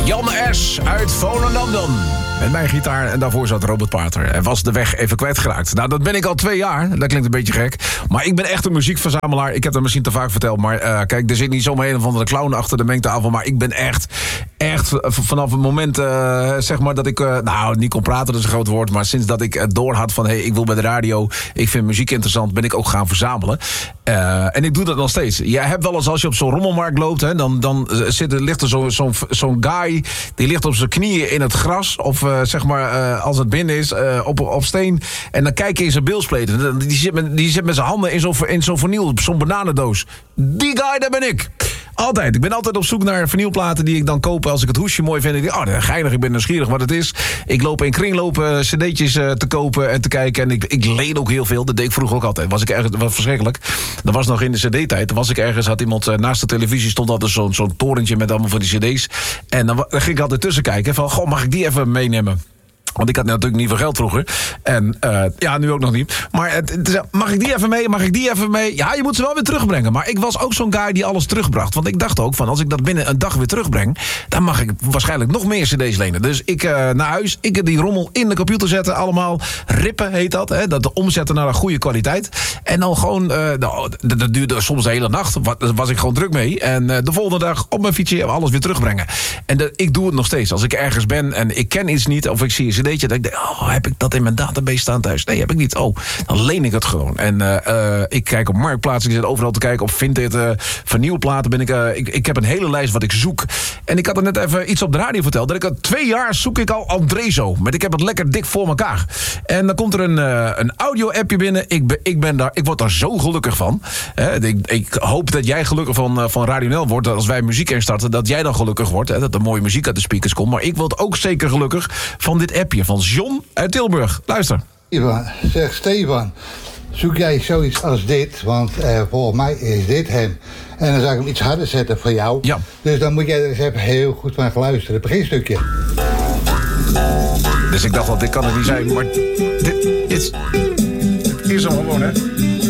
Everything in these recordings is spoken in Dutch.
Jan S. uit Volendam. Met mijn gitaar en daarvoor zat Robert Pater. En was de weg even kwijtgeraakt. Nou, dat ben ik al 2 jaar. Dat klinkt een beetje gek. Maar ik ben echt een muziekverzamelaar. Ik heb dat misschien te vaak verteld. Maar kijk, er zit niet zomaar een of andere clown achter de mengtafel. Maar ik ben echt vanaf het moment, zeg maar, dat ik... nou, niet kon praten, dat is een groot woord. Maar sinds dat ik door had van... ik wil bij de radio, ik vind muziek interessant... ben ik ook gaan verzamelen. En ik doe dat nog steeds. Je hebt wel eens, als je op zo'n rommelmarkt loopt... Hè, dan ligt er zo'n guy... die ligt op zijn knieën in het gras... of zeg maar, als het binnen is, op steen... en dan kijk je in zijn bilspleten. Die zit met zijn handen in zo'n vinyl, zo'n bananendoos. Die guy, daar ben ik. Altijd. Ik ben altijd op zoek naar vinylplaten die ik dan koop als ik het hoesje mooi vind. Ik denk, geinig, ik ben nieuwsgierig wat het is. Ik loop in kringlopen cd'tjes te kopen en te kijken. En ik leen ook heel veel. Dat deed ik vroeger ook altijd. Was verschrikkelijk. Dat was nog in de cd-tijd. Was ik ergens, had iemand naast de televisie stond altijd zo'n torentje met allemaal van die cd's. En dan ging ik altijd tussen kijken van, goh, mag ik die even meenemen? Want ik had natuurlijk niet veel geld vroeger. En ja, nu ook nog niet. Maar mag ik die even mee? Mag ik die even mee? Ja, je moet ze wel weer terugbrengen. Maar ik was ook zo'n guy die alles terugbracht. Want ik dacht ook van, als ik dat binnen een dag weer terugbreng... dan mag ik waarschijnlijk nog meer cd's lenen. Dus ik naar huis, ik die rommel in de computer zetten allemaal. Rippen heet dat. Hè? Dat omzetten naar een goede kwaliteit. En dan gewoon, dat duurde soms de hele nacht. Daar was ik gewoon druk mee. En de volgende dag op mijn fietsje alles weer terugbrengen. En ik doe het nog steeds. Als ik ergens ben en ik ken iets niet... of ik zie een cd'tje, dat ik denk, heb ik dat in mijn database staan thuis? Nee, heb ik niet. Dan leen ik het gewoon. En ik kijk op Marktplaats, ik zit overal te kijken op Vinted, vernieuwplaten. Ik heb een hele lijst wat ik zoek. En ik had er net even iets op de radio verteld, dat ik al 2 jaar zoek ik al Andrezo. Maar ik heb het lekker dik voor elkaar. En dan komt er een audio-appje binnen. Ik word daar zo gelukkig van. Ik hoop dat jij gelukkig van Radio NL wordt, als wij muziek instarten, dat jij dan gelukkig wordt. Dat er mooie muziek uit de speakers komt. Maar ik word ook zeker gelukkig van dit appje van John uit Tilburg. Luister. Stefan, zoek jij zoiets als dit? Want volgens mij is dit hem. En dan zou ik hem iets harder zetten voor jou. Ja. Dus dan moet jij er eens even heel goed van luisteren. Het beginstukje. Dus ik dacht al, dit kan het niet zijn. Maar dit is hem gewoon, hè.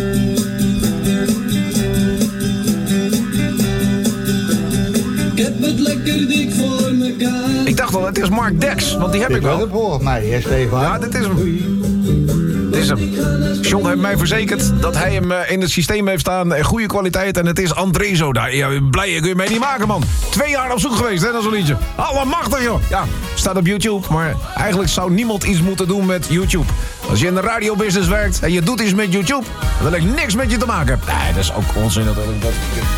Ik dacht al, het is Mark Dex, want die heb ik wel. Volgens mij, hè, Stefan? Ja, dit is hem. Dit is hem. John heeft mij verzekerd dat hij hem in het systeem heeft staan. Goede kwaliteit en het is Andrezo daar. Ja, blij kun je mee niet maken, man. 2 jaar op zoek geweest, hè, dat zo'n liedje. Allemachtig, joh. Ja, staat op YouTube, maar eigenlijk zou niemand iets moeten doen met YouTube. Als je in de radiobusiness werkt en je doet iets met YouTube, dan wil ik niks met je te maken. Nee, dat is ook onzin natuurlijk.